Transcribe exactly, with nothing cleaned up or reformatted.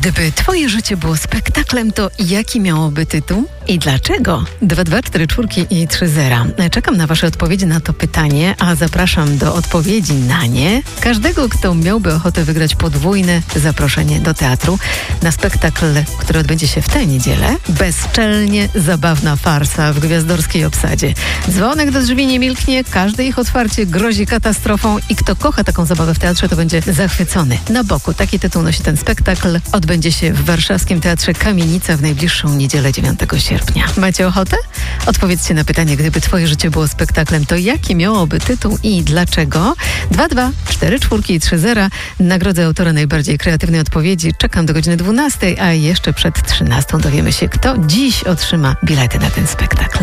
Gdyby twoje życie było spektaklem, to jaki miałoby tytuł i dlaczego? dwa dwa cztery cztery i trzy zero. Czekam na wasze odpowiedzi na to pytanie, a zapraszam do odpowiedzi na nie każdego, kto miałby ochotę wygrać podwójne zaproszenie do teatru na spektakl, który odbędzie się w tę niedzielę. Bezczelnie zabawna farsa w gwiazdorskiej obsadzie. Dzwonek do drzwi nie milknie, każde ich otwarcie grozi katastrofą i kto kocha taką zabawę w teatrze, to będzie zachwycony. Na boku taki tytuł nosi ten spektakl. Odbędzie się w warszawskim Teatrze Kamienica w najbliższą niedzielę dziewiątego sierpnia. Macie ochotę? Odpowiedzcie na pytanie, gdyby twoje życie było spektaklem, to jaki miałoby tytuł i dlaczego? dwa dwa cztery cztery i trzy zero. Nagrodzę autora najbardziej kreatywnej odpowiedzi. Czekam do godziny dwunastej, a jeszcze przed trzynastą dowiemy się, kto dziś otrzyma bilety na ten spektakl.